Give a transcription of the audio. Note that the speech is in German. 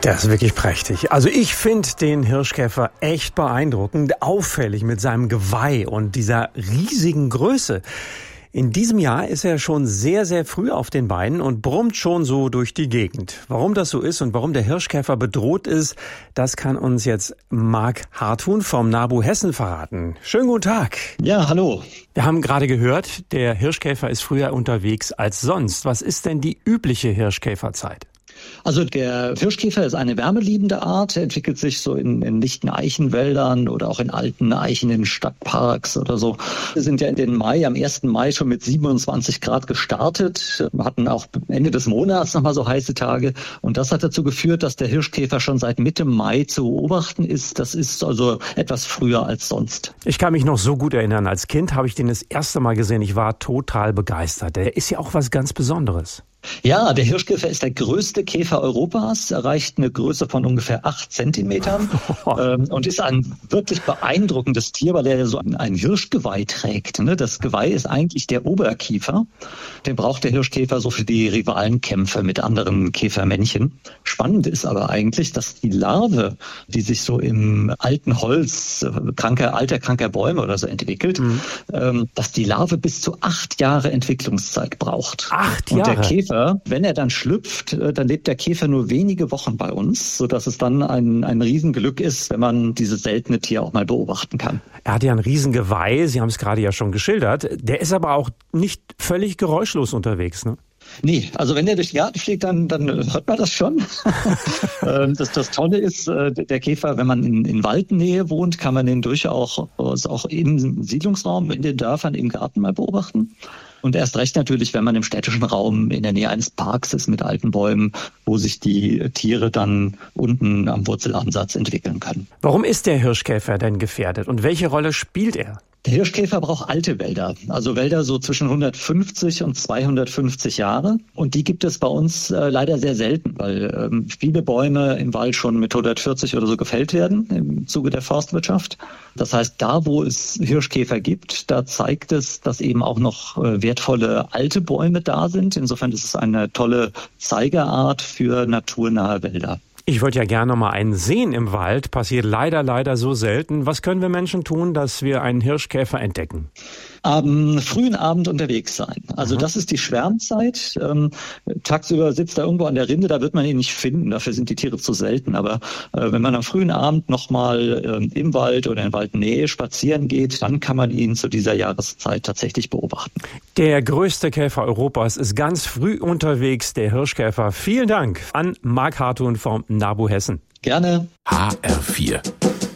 Das ist wirklich prächtig. Also ich finde den Hirschkäfer echt beeindruckend, auffällig mit seinem Geweih und dieser riesigen Größe. In diesem Jahr ist er schon sehr, sehr früh auf den Beinen und brummt schon so durch die Gegend. Warum das so ist und warum der Hirschkäfer bedroht ist, das kann uns jetzt Marc Hartun vom NABU Hessen verraten. Schönen guten Tag. Ja, hallo. Wir haben gerade gehört, der Hirschkäfer ist früher unterwegs als sonst. Was ist denn die übliche Hirschkäferzeit? Also der Hirschkäfer ist eine wärmeliebende Art. Er entwickelt sich so in lichten Eichenwäldern oder auch in alten Eichen in Stadtparks oder so. Wir sind ja in den Mai, am 1. Mai schon mit 27 Grad gestartet. Wir hatten auch Ende des Monats nochmal so heiße Tage. Und das hat dazu geführt, dass der Hirschkäfer schon seit Mitte Mai zu beobachten ist. Das ist also etwas früher als sonst. Ich kann mich noch so gut erinnern. Als Kind habe ich den das erste Mal gesehen. Ich war total begeistert. Der ist ja auch was ganz Besonderes. Ja, der Hirschkäfer ist der größte Käfer Europas, erreicht eine Größe von ungefähr 8 Zentimetern und ist ein wirklich beeindruckendes Tier, weil er so ein Hirschgeweih trägt. Das Geweih ist eigentlich der Oberkiefer. Den braucht der Hirschkäfer so für die Rivalenkämpfe mit anderen Käfermännchen. Spannend ist aber eigentlich, dass die Larve, die sich so im alten Holz alter kranker Bäume oder so entwickelt, dass die Larve bis zu 8 Jahre Entwicklungszeit braucht. 8 Jahre? Und der Käfer, wenn er dann schlüpft, dann lebt der Käfer nur wenige Wochen bei uns, sodass es dann ein Riesenglück ist, wenn man dieses seltene Tier auch mal beobachten kann. Er hat ja ein Riesengeweih, Sie haben es gerade ja schon geschildert. Der ist aber auch nicht völlig geräuschlos unterwegs, ne? Nee, also wenn der durch den Garten fliegt, dann hört man das schon. Das Tolle ist, der Käfer, wenn man in Waldnähe wohnt, kann man den durchaus auch im Siedlungsraum, in den Dörfern, im Garten mal beobachten. Und erst recht natürlich, wenn man im städtischen Raum in der Nähe eines Parks ist mit alten Bäumen, wo sich die Tiere dann unten am Wurzelansatz entwickeln können. Warum ist der Hirschkäfer denn gefährdet und welche Rolle spielt er? Der Hirschkäfer braucht alte Wälder, also Wälder so zwischen 150 und 250 Jahre. Und die gibt es bei uns leider sehr selten, weil viele Bäume im Wald schon mit 140 oder so gefällt werden im Zuge der Forstwirtschaft. Das heißt, da wo es Hirschkäfer gibt, da zeigt es, dass eben auch noch wertvolle alte Bäume da sind. Insofern ist es eine tolle Zeigerart für naturnahe Wälder. Ich wollte ja gerne noch mal einen sehen im Wald. Passiert leider so selten. Was können wir Menschen tun, dass wir einen Hirschkäfer entdecken? Am frühen Abend unterwegs sein. Also das ist die Schwärmzeit. Tagsüber sitzt er irgendwo an der Rinde, da wird man ihn nicht finden. Dafür sind die Tiere zu selten. Aber wenn man am frühen Abend nochmal im Wald oder in Waldnähe spazieren geht, dann kann man ihn zu dieser Jahreszeit tatsächlich beobachten. Der größte Käfer Europas ist ganz früh unterwegs, der Hirschkäfer. Vielen Dank an Marc Hartun vom NABU Hessen. Gerne. HR4